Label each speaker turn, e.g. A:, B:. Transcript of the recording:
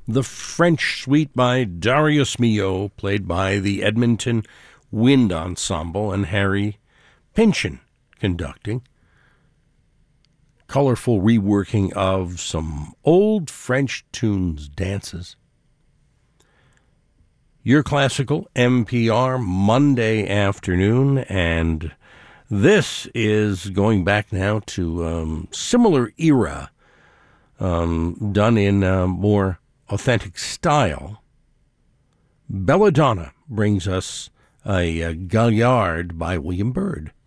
A: The French Suite by Darius Milhaud, played by the Edmonton Wind Ensemble, and Harry Pynchon conducting. Colorful reworking of some old French tunes, dances. Your Classical NPR Monday afternoon, and this is going back now to similar era, done in more authentic style. Belladonna brings us a Gaillard by William Byrd.